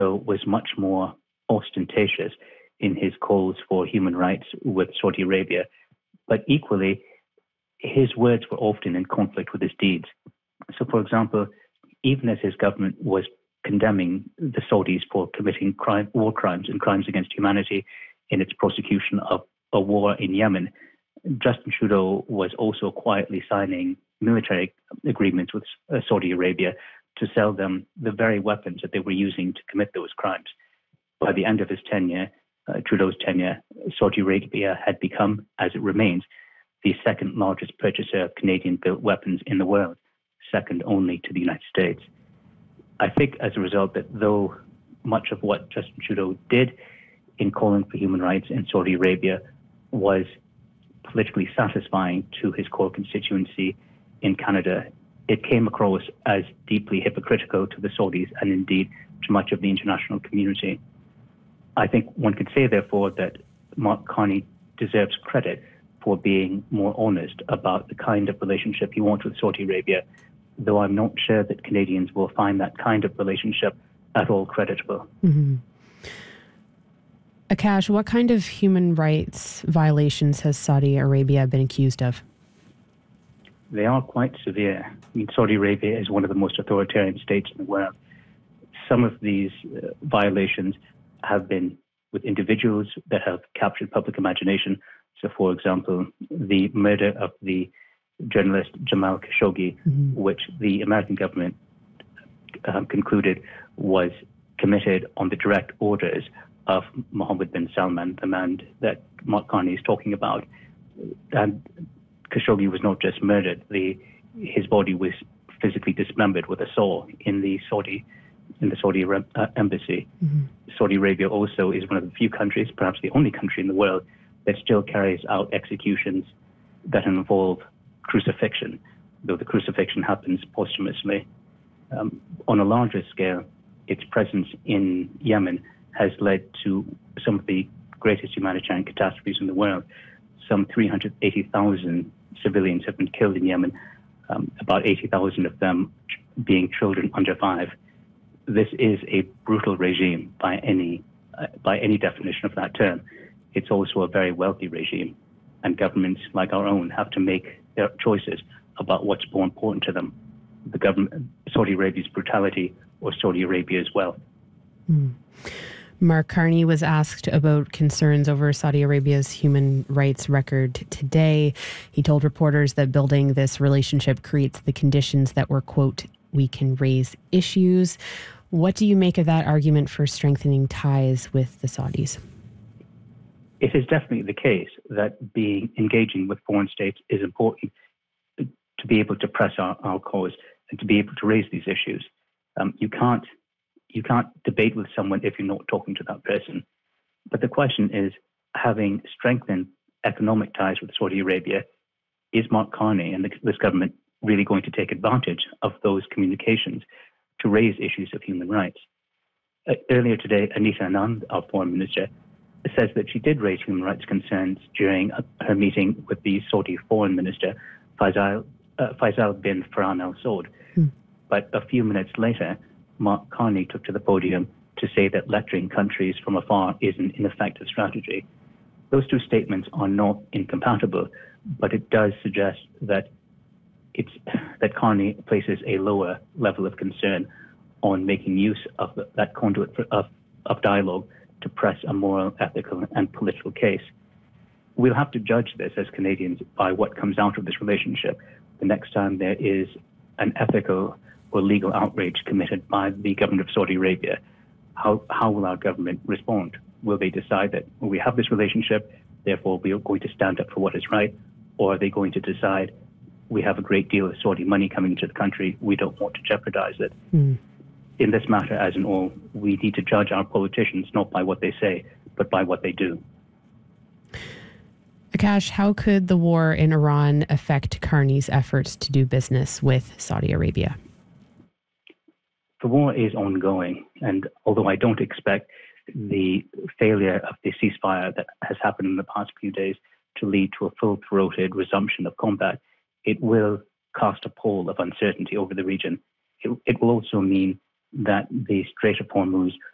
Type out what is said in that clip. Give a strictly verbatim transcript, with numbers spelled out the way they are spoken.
was much more ostentatious in his calls for human rights with Saudi Arabia, but equally, his words were often in conflict with his deeds. So, for example, even as his government was condemning the Saudis for committing crime, war crimes and crimes against humanity in its prosecution of a war in Yemen, Justin Trudeau was also quietly signing military agreements with uh, Saudi Arabia to sell them the very weapons that they were using to commit those crimes. By the end of his tenure, uh, Trudeau's tenure, Saudi Arabia had become, as it remains, the second largest purchaser of Canadian-built weapons in the world, second only to the United States. I think as a result that though much of what Justin Trudeau did in calling for human rights in Saudi Arabia was politically satisfying to his core constituency in Canada, it came across as deeply hypocritical to the Saudis and indeed to much of the international community. I think one could say, therefore, that Mark Carney deserves credit for being more honest about the kind of relationship he wants with Saudi Arabia, though I'm not sure that Canadians will find that kind of relationship at all creditable. Mm-hmm. Akash, what kind of human rights violations has Saudi Arabia been accused of? They are quite severe. I mean, Saudi Arabia is one of the most authoritarian states in the world. Some of these uh, violations have been with individuals that have captured public imagination. So, for example, the murder of the journalist Jamal Khashoggi, mm-hmm. which the American government um, concluded was committed on the direct orders of Mohammed bin Salman, the man that Mark Carney is talking about. And Khashoggi was not just murdered, the, his body was physically dismembered with a saw in the Saudi in the Saudi uh, embassy. Mm-hmm. Saudi Arabia also is one of the few countries, perhaps the only country in the world, that still carries out executions that involve crucifixion, though the crucifixion happens posthumously. Um, on a larger scale, its presence in Yemen has led to some of the greatest humanitarian catastrophes in the world. Some three hundred eighty thousand civilians have been killed in Yemen, um, about eighty thousand of them being children under five. This is a brutal regime by any uh, by any definition of that term. It's also a very wealthy regime, and governments like our own have to make their choices about what's more important to them: the government, Saudi Arabia's brutality, or Saudi Arabia's wealth. Mm. Mark Carney was asked about concerns over Saudi Arabia's human rights record today. He told reporters that building this relationship creates the conditions that were, quote, we can raise issues. What do you make of that argument for strengthening ties with the Saudis? It is definitely the case that being engaging with foreign states is important to be able to press our, our cause and to be able to raise these issues. Um, you can't You can't debate with someone if you're not talking to that person. But the question is, having strengthened economic ties with Saudi Arabia, is Mark Carney and the, this government really going to take advantage of those communications to raise issues of human rights? Uh, earlier today, Anita Anand, our foreign minister, says that she did raise human rights concerns during uh, her meeting with the Saudi foreign minister, Faisal, uh, Faisal bin Farhan Al Saud. Hmm. But a few minutes later, Mark Carney took to the podium to say that lecturing countries from afar is an ineffective strategy. Those two statements are not incompatible, but it does suggest that it's that Carney places a lower level of concern on making use of the, that conduit for, of, of dialogue to press a moral, ethical, and political case. We'll have to judge this as Canadians by what comes out of this relationship the next time there is an ethical or legal outrage committed by the government of Saudi Arabia. How, how will our government respond? Will they decide that well, we have this relationship, therefore we are going to stand up for what is right? Or are they going to decide we have a great deal of Saudi money coming into the country, we don't want to jeopardize it? Mm. In this matter, as in all, we need to judge our politicians not by what they say, but by what they do. Akash, how could the war in Iran affect Carney's efforts to do business with Saudi Arabia? The war is ongoing, and although I don't expect the failure of the ceasefire that has happened in the past few days to lead to a full-throated resumption of combat, it will cast a pall of uncertainty over the region. It, it will also mean that the Strait of Hormuz